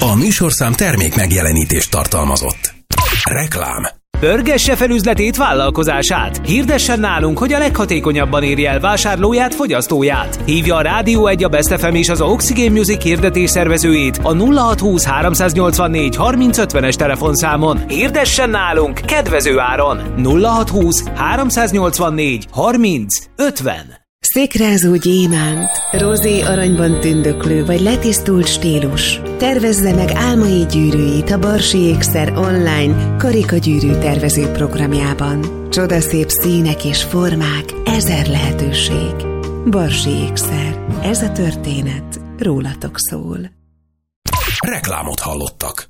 A műsorszám termék megjelenítést tartalmazott. Reklám. Pörgesse fel üzletét, vállalkozását. Hirdessen nálunk, hogy a leghatékonyabban érje el vásárlóját, fogyasztóját. Hívja a Rádió 1, a Best FM és az Oxygen Music hirdetés szervezőjét a 0620 384 3050-es telefonszámon. Hirdessen nálunk kedvező áron. 0620 384 3050. Székrázó gyémánt, rozé aranyban tündöklő vagy letisztult stílus. Tervezze meg álmai gyűrűit a Barsi Ékszer online karikagyűrű tervező programjában. Csodaszép színek és formák, 1000 lehetőség. Barsi Ékszer. Ez a történet rólatok szól. Reklámot hallottak.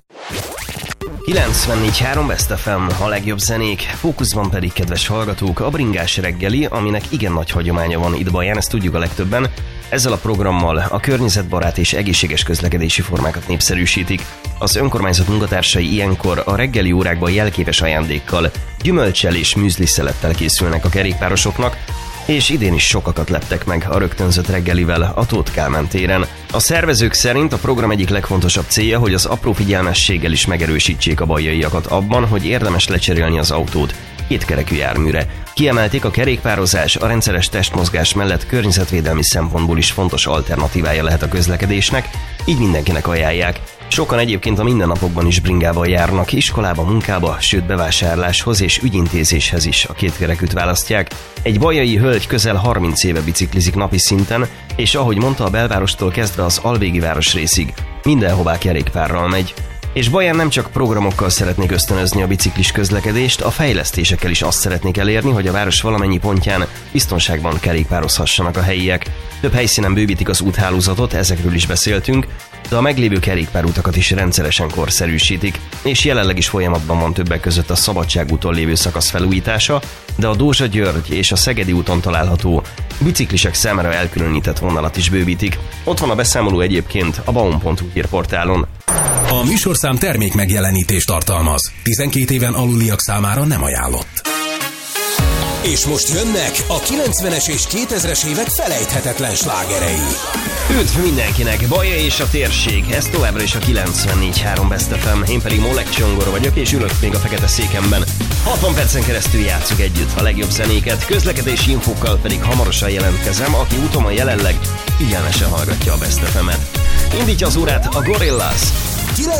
94.3 Best FM, a legjobb zenék, fókuszban pedig, kedves hallgatók, a bringás reggeli, aminek igen nagy hagyománya van itt Baján, ezt tudjuk a legtöbben. Ezzel a programmal a környezetbarát és egészséges közlekedési formákat népszerűsítik. Az önkormányzat munkatársai ilyenkor a reggeli órákban jelképes ajándékkal, gyümölccsel és műzliszelettel készülnek a kerékpárosoknak, és idén is sokakat leptek meg a rögtönzött reggelivel a Tóth Kálmán téren. A szervezők szerint a program egyik legfontosabb célja, hogy az apró figyelmességgel is megerősítsék a bajaiakat abban, hogy érdemes lecserélni az autót kétkerekű járműre. Kiemelték, a kerékpározás a rendszeres testmozgás mellett környezetvédelmi szempontból is fontos alternatívája lehet a közlekedésnek, így mindenkinek ajánlják. Sokan egyébként a mindennapokban is bringával járnak, iskolába, munkába, sőt bevásárláshoz és ügyintézéshez is a kétkerekűt választják. Egy bajai hölgy közel 30 éve biciklizik napi szinten, és ahogy mondta, a belvárostól kezdve az alvégi városrészig mindenhová kerékpárral megy. És Baján nem csak programokkal szeretnék ösztönözni a biciklis közlekedést, a fejlesztésekkel is azt szeretnék elérni, hogy a város valamennyi pontján biztonságban kerékpározhassanak a helyiek. Több helyszínen bővítik az úthálózatot, ezekről is beszéltünk, de a meglévő kerékpárutakat is rendszeresen korszerűsítik, és jelenleg is folyamatban van többek között a Szabadságúton lévő szakasz felújítása, de a Dózsa-György és a Szegedi úton található biciklisek számára elkülönített vonalat is bővítik. Ott van a beszámoló egyébként a baum.hu hírportálon. A műsorszám termék megjelenítést tartalmaz. 12 éven aluliak számára nem ajánlott. És most jönnek a 90-es és 2000-es évek felejthetetlen slágerei. Üdv mindenkinek, Baja és a térség, ez továbbra is a 94.3 Best FM, én pedig Molek Csongor vagyok, és ülök még a fekete székemben. 60 percen keresztül játsszuk együtt a legjobb zenéket, közlekedési infókkal pedig hamarosan jelentkezem, aki úton jelenleg figyelmesen hallgatja a Best FM-et. Indítja az órát a Gorillaz.